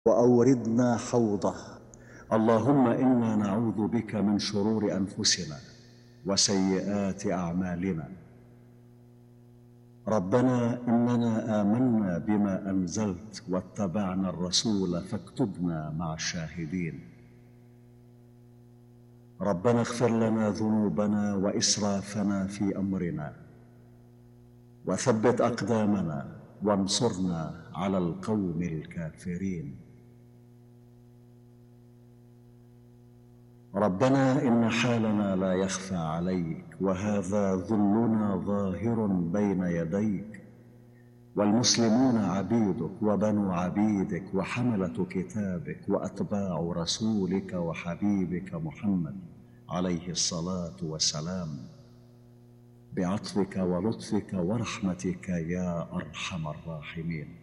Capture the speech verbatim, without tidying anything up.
وأوردنا حوضه. اللهم إنا نعوذ بك من شرور أنفسنا وسيئات أعمالنا. ربنا إننا آمنا بما أنزلت واتبعنا الرسول فاكتبنا مع الشاهدين. ربنا اغفر لنا ذنوبنا وإسرافنا في أمرنا وثبت أقدامنا وانصرنا على القوم الكافرين. ربنا إن حالنا لا يخفى عليك، وهذا ذلنا ظاهر بين يديك، والمسلمون عبيدك وبنو عبيدك وحملة كتابك وأتباع رسولك وحبيبك محمد عليه الصلاة والسلام، بعطفك ولطفك ورحمتك يا أرحم الراحمين.